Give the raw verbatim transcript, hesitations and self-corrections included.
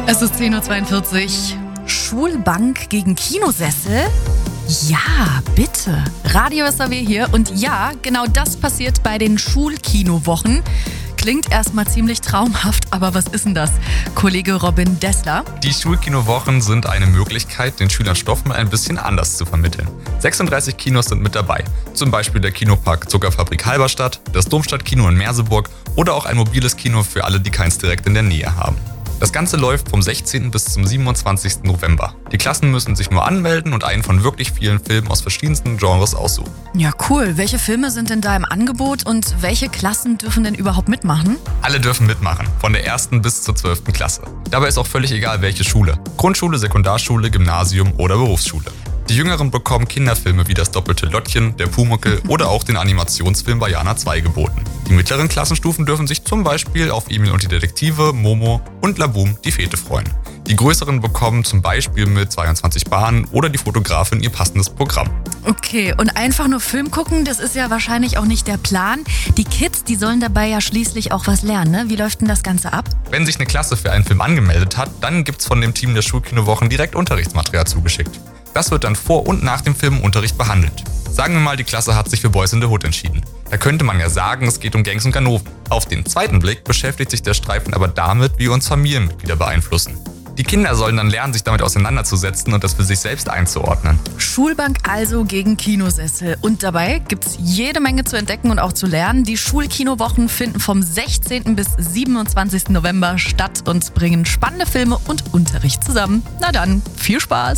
Es ist zehn Uhr zweiundvierzig. Schulbank gegen Kinosessel? Ja, bitte. Radio S A W hier. Und ja, genau das passiert bei den Schulkinowochen. Klingt erstmal ziemlich traumhaft, aber was ist denn das? Kollege Robin Dessler. Die Schulkinowochen sind eine Möglichkeit, den Schülern Stoff mal ein bisschen anders zu vermitteln. sechsunddreißig Kinos sind mit dabei. Zum Beispiel der Kinopark Zuckerfabrik Halberstadt, das Domstadtkino in Merseburg oder auch ein mobiles Kino für alle, die keins direkt in der Nähe haben. Das Ganze läuft vom sechzehnten bis zum siebenundzwanzigsten November. Die Klassen müssen sich nur anmelden und einen von wirklich vielen Filmen aus verschiedensten Genres aussuchen. Ja, cool. Welche Filme sind denn da im Angebot und welche Klassen dürfen denn überhaupt mitmachen? Alle dürfen mitmachen, von der ersten bis zur zwölften Klasse. Dabei ist auch völlig egal, welche Schule. Grundschule, Sekundarschule, Gymnasium oder Berufsschule. Die Jüngeren bekommen Kinderfilme wie Das doppelte Lottchen, Der Pumuckl oder auch den Animationsfilm Bajana zwei geboten. Die mittleren Klassenstufen dürfen sich zum Beispiel auf Emil und die Detektive, Momo und Laboom die Fete freuen. Die Größeren bekommen zum Beispiel mit zweiundzwanzig Bahnen oder die Fotografin ihr passendes Programm. Okay, und einfach nur Film gucken, das ist ja wahrscheinlich auch nicht der Plan. Die Kids, die sollen dabei ja schließlich auch was lernen, ne? Wie läuft denn das Ganze ab? Wenn sich eine Klasse für einen Film angemeldet hat, dann gibt's von dem Team der Schulkinowochen direkt Unterrichtsmaterial zugeschickt. Das wird dann vor und nach dem Film im Unterricht behandelt. Sagen wir mal, die Klasse hat sich für Boys in the Hood entschieden. Da könnte man ja sagen, es geht um Gangs und Ganoven. Auf den zweiten Blick beschäftigt sich der Streifen aber damit, wie uns Familienmitglieder beeinflussen. Die Kinder sollen dann lernen, sich damit auseinanderzusetzen und das für sich selbst einzuordnen. Schulbank also gegen Kinosessel. Und dabei gibt's jede Menge zu entdecken und auch zu lernen. Die Schulkinowochen finden vom sechzehnten bis siebenundzwanzigsten November statt und bringen spannende Filme und Unterricht zusammen. Na dann, viel Spaß!